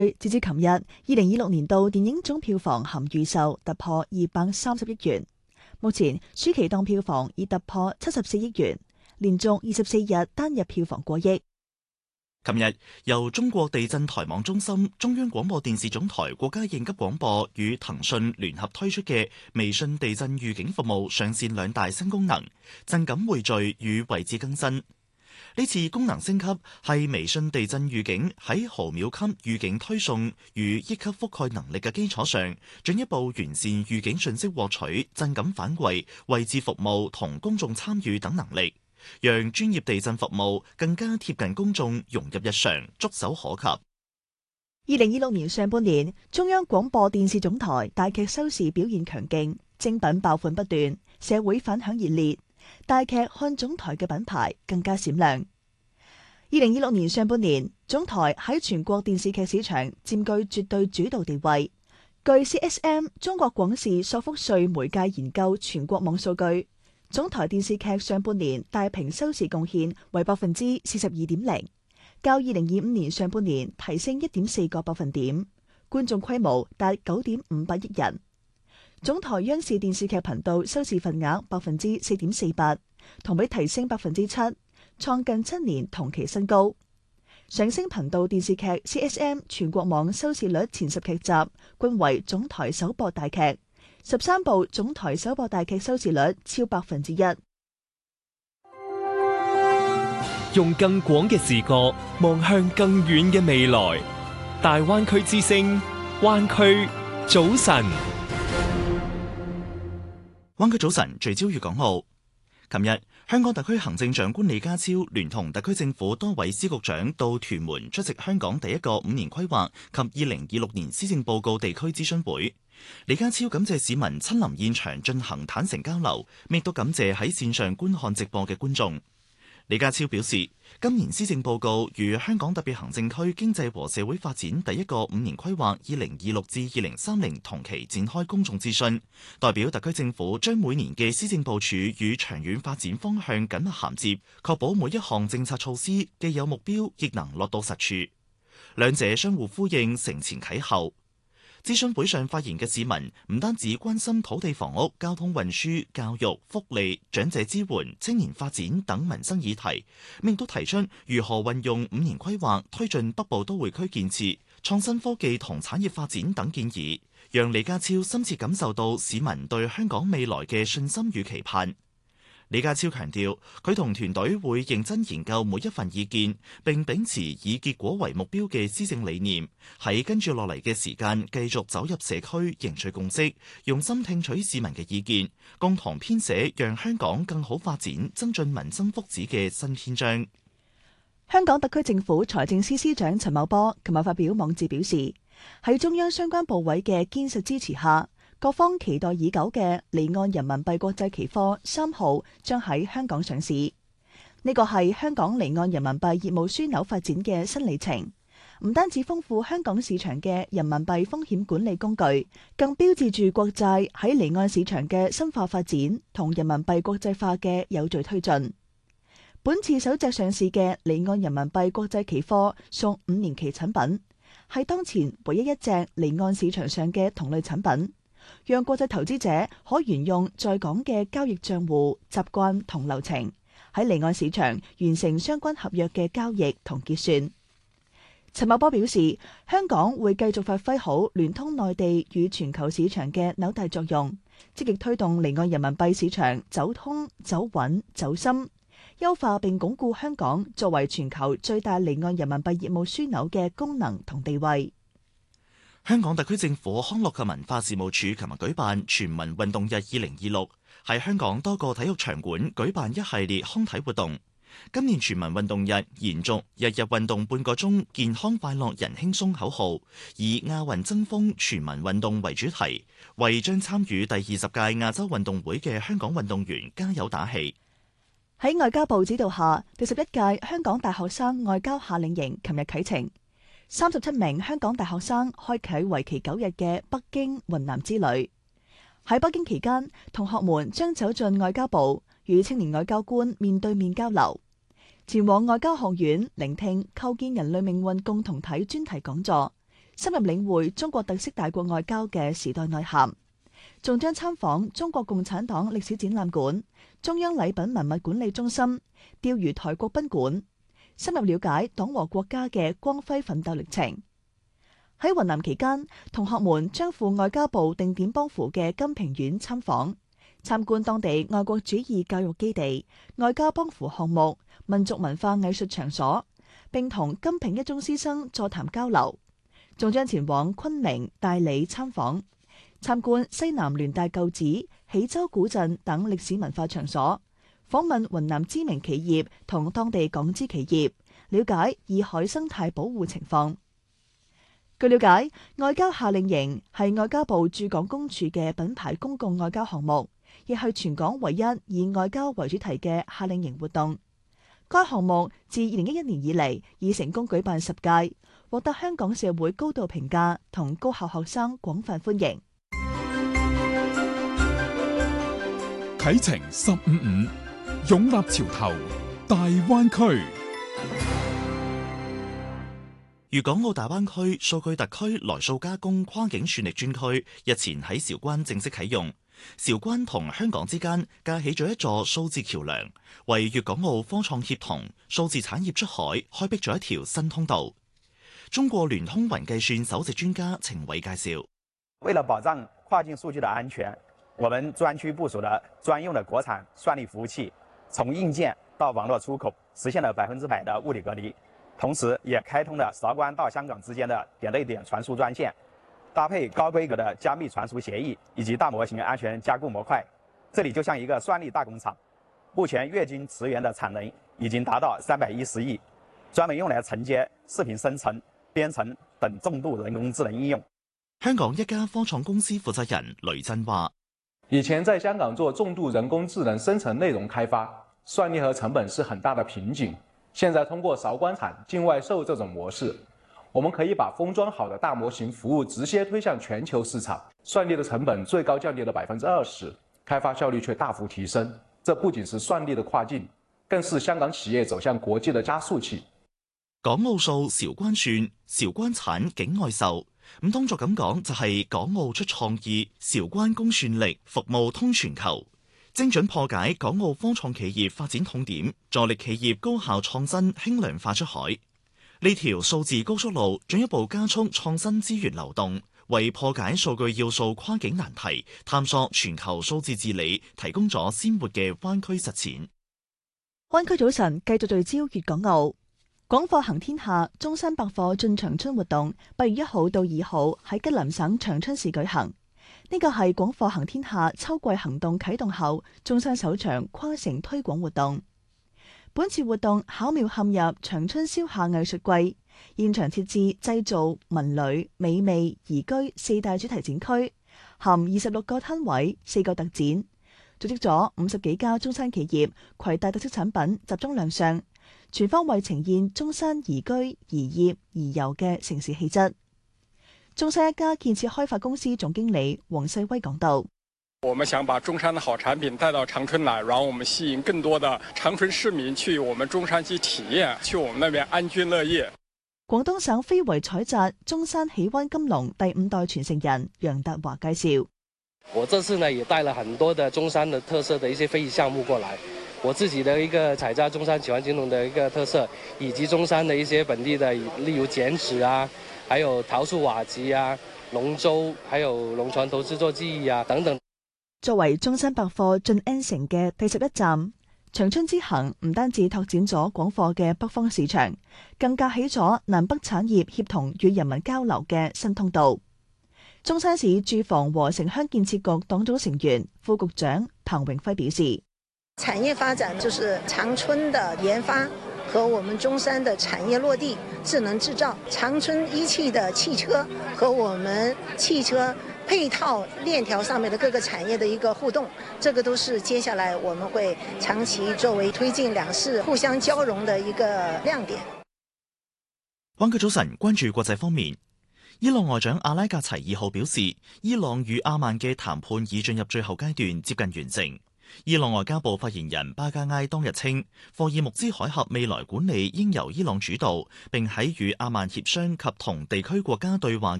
截至琴日，2026年度電影總票房含預售突破230億元。目前暑期檔票房已突破74億元，連續24日單日票房過億。 琴日由中國地震台網中心、中央廣播電視總台國家應急廣播與騰訊聯合推出嘅微信地震預警服務上線2大新功能：震感匯聚與位置更新。呢次功能升級係微信地震預警喺毫秒級預警推送與億級覆蓋能力嘅基礎上，進一步完善預警信息獲取、震感反饋、位置服務同公眾參與等能力，讓專業地震服務更加貼近公眾，融入日常，觸手可及。 2026年上半年，中央廣播電視總台大劇收視表現強勁，精品爆款不斷，社會反響熱烈。大劇看總台嘅品牌更加閃亮。2026年上半年，總台喺全國電視劇市場佔據絕對主導地位。據 CSM 中國廣視索福瑞媒介研究全國網數據，總台電視劇上半年大屏收視貢獻為42.0%，較2025年上半年提升1.4個百分點，觀眾規模達9.58億人。總台央視電視劇頻道收視份額4.48%，同比提升7%，創近7年同期新高。上升頻道電視劇 CSM 全國網收視率前10劇集均為總台首播大劇，13部總台首播大劇收視率超1%。 用更廣嘅視角望向更遠嘅未來，大灣區之聲，灣區早晨。 灣區早晨聚焦粵港澳。琴日，香港特區行政長官李家超聯同特區政府多位司局長到屯門出席香港第一個5年規劃及2026年施政報告地區諮詢會。李家超感謝市民親臨現場進行坦誠交流，亦都感謝喺線上觀看直播嘅觀眾。李家超表示，今年施政報告與香港特別行政區經濟和社會發展第一個5年規劃2026至2030同期展開公眾諮詢，代表特區政府將每年嘅施政部署與長遠發展方向緊密銜接，確保每一項政策措施既有目標，亦能落到實處，兩者相互呼應，承前啟後。諮詢會上發言嘅市民唔單止關心土地房屋、交通運輸、教育、福利、長者支援、青年發展等民生議題，亦都提出如何運用5年規劃推進北部都會區建設、創新科技同產業發展等建議，讓李家超深切感受到市民對香港未來嘅信心與期盼。李家超強調，佢同團隊會認真研究每一份意見，並秉持以結果為目標嘅施政理念，喺跟住落嚟嘅時間繼續走入社區，凝聚共識，用心聽取市民嘅意見，共同編寫讓香港更好發展、增進民生福祉嘅新篇章。 香港特區政府財政司司長陳茂波琴日發表網誌表示，喺中央相關部委嘅堅實支持下，各方期待已久嘅離岸人民幣國際期貨3號將喺香港上市。呢個係香港離岸人民幣業務樞紐發展嘅新里程，唔單止豐富香港市場嘅人民幣風險管理工具，更標誌住國債喺離岸市場嘅深化發展同人民幣國際化嘅有序推進。本次首隻上市嘅離岸人民幣國際期貨屬5年期產品，係當前唯一一隻離岸市場上嘅同類產品，讓國際投資者可沿用在港嘅交易賬戶習慣同流程，喺離岸市場完成相關合約嘅交易同結算。陳茂波表示，香港會繼續發揮好聯通內地與全球市場嘅紐帶作用，積極推動離岸人民幣市場走通、走穩、走深，優化並鞏固香港作為全球最大離岸人民幣業務樞紐嘅功能同地位。 香港特區政府康樂及文化事務署琴日舉辦全民運動日2026，喺香港多個體育場館舉辦一系列康體活動。今年全民運動日延續日日運動半個鐘，健康快樂人輕鬆口號，以亞運爭鋒全民運動為主題，為將參與第20屆亞洲運動會嘅香港運動員加油打氣。 喺外交部指導下，第11屆香港大學生外交夏令營琴日啟程。37名香港大學生開啟為期9日嘅北京、雲南之旅。喺北京期間，同學們將走進外交部，與青年外交官面對面交流，前往外交學院聆聽構建人類命運共同體專題講座， 深入領會中國特色大國外交嘅時代內涵，仲將參訪中國共產黨歷史展覽館、中央禮品文物管理中心、釣魚台國賓館，深入了解黨和國家嘅光輝奮鬥歷程。喺雲南期間，同學們將赴外交部定點幫扶嘅金平縣參訪，參觀當地愛國主義教育基地、外交幫扶項目、民族文化藝術場所，並同金平一中師生座談交流。仲將前往昆明、大理參訪，參觀西南聯大舊址、喜洲古鎮等歷史文化場所，訪問雲南知名企業同當地港資企業，了解洱海生態保護情況。據了解，外交夏令營係外交部駐港公署嘅品牌公共外交項目，亦係全港唯一以外交為主題嘅夏令營活動。該項目自2011年以嚟已成功舉辦10屆，獲得香港社會高度評價同高校學生廣泛歡迎。 啟程155，擁立潮頭，大灣區。 粵港澳大灣區數據特區來數加工跨境算力專區日前喺韶關正式啟用，韶關同香港之間架起咗一座數字橋梁，為粵港澳科創協同數字產業出海開闢咗一條新通道。中國聯通雲計算首席專家程偉介紹， 為了保障跨境數據的安全，我們專區部署了專用的國產算力服務器，從硬件到網絡出口實現了100%的物理隔離。同時也開通了韶關到香港之間的點對點傳輸專線，搭配高規格的加密傳輸協議以及大模型安全加固模塊，這裡就像一個算力大工廠。目前月均池元的產能已經達到310億，專門用來承接視頻生成、編程等重度人工智能應用。 香港一家科創公司負責人雷震話： 以前在香港做重度人工智能生成內容開發，算力和成本是很大的瓶頸。現在通過韶關產境外售這種模式，我們可以把封裝好的大模型服務直接推向全球市場，算力的成本最高降低了20%，開發效率卻大幅提升。這不僅是算力的跨境，更是香港企業走向國際的加速器。 港澳數韶關算，韶關產境外售。咁當作咁講就係港澳出創意，韶關供算力，服務通全球。精準破解港澳科創企業發展痛點，助力企業高效創新輕量化出海。呢條數字高速路進一步加速創新資源流動，為破解數據要素跨境難題、探索全球數字治理提供咗鮮活嘅灣區實踐。 灣區早晨繼續聚焦粵港澳，廣貨行天下中山百貨進長春活動8月1號到2號喺吉林省長春市舉行。呢個係廣貨行天下秋季行動啟動後中山首場跨城推廣活動。本次活動巧妙嵌入長春消夏藝術季，現場設置製造、文旅、美味、宜居4大主題展區，含26個攤位、4個特展，組織咗50幾家中山企業攜帶特色產品集中亮相，全方位呈現中山宜居、宜業、宜遊嘅城市氣質。中山一家建設開發公司總經理黃世威講道： 我們想把中山的好產品帶到長春來，然後我們吸引更多的長春市民去我們中山去體驗，去我們那邊安居樂業。 廣東省非遺採摘中山喜灣金龍第5代傳承人楊達華介紹： 我這次呢也帶了很多的中山的特色的一些非遺項目過來，我自己的一個採摘中山喜灣金龍的一個特色，以及中山的一些本地的，例如剪紙啊，還有陶塑瓦集啊、龍舟，還有龍船頭製作技藝啊等等。 作為中山百貨進 N 城嘅第11站，長春之行唔單止拓展咗廣貨嘅北方市場，更架起咗南北產業協同與人民交流嘅新通道。中山市住房和城鄉建設局黨組成員、副局長彭榮輝表示： 產業發展就是長春的研發和我們中山的產業落地，智能製造，長春一汽的汽車和我們汽車配套鏈條上面的各個產業的一個互動，這個都是接下來我們會長期作為推進兩市互相交融的一個亮點。 灣區早晨關注國際方面，伊朗外長阿拉格齊2號表示，伊朗與阿曼嘅談判已進入最後階段，接近完成。 伊朗外交部發言人巴加埃當日稱，霍爾木茲海峽未來管理應由伊朗主導，並喺與阿曼協商及同地區國家對話